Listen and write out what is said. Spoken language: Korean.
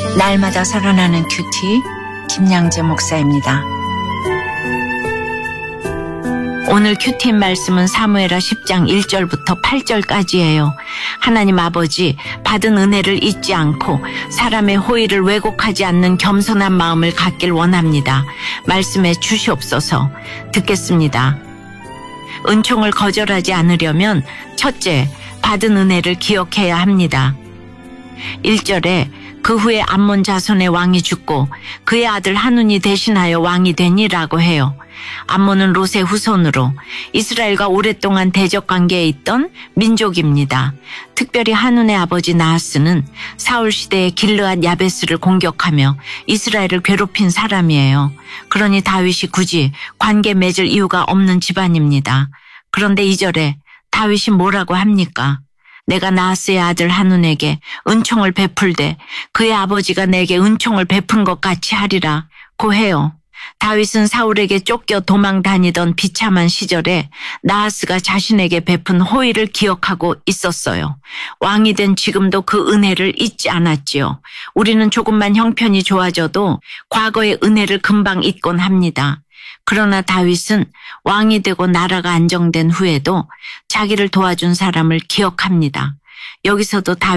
날마다 살아나는 큐티 김양재 목사입니다. 오늘 큐티 말씀은 사무엘하 10장 1절부터 8절까지예요. 하나님 아버지, 받은 은혜를 잊지 않고 사람의 호의를 왜곡하지 않는 겸손한 마음을 갖길 원합니다. 말씀해 주시옵소서. 듣겠습니다. 은총을 거절하지 않으려면 첫째, 받은 은혜를 기억해야 합니다. 1절에 그 후에 암몬 자손의 왕이 죽고 그의 아들 하눈이 대신하여 왕이 되니라고 해요. 암몬은 롯의 후손으로 이스라엘과 오랫동안 대적 관계에 있던 민족입니다. 특별히 하눈의 아버지 나하스는 사울 시대의 길르앗 야베스를 공격하며 이스라엘을 괴롭힌 사람이에요. 그러니 다윗이 굳이 관계 맺을 이유가 없는 집안입니다. 그런데 2절에 다윗이 뭐라고 합니까? 내가 나하스의 아들 하눈에게 은총을 베풀되 그의 아버지가 내게 은총을 베푼 것 같이 하리라 고 해요. 다윗은 사울에게 쫓겨 도망 다니던 비참한 시절에 나하스가 자신에게 베푼 호의를 기억하고 있었어요. 왕이 된 지금도 그 은혜를 잊지 않았지요. 우리는 조금만 형편이 좋아져도 과거의 은혜를 금방 잊곤 합니다. 그러나 다윗은 왕이 되고 나라가 안정된 후에도 자기를 도와준 사람을 기억합니다. 여기서도 다윗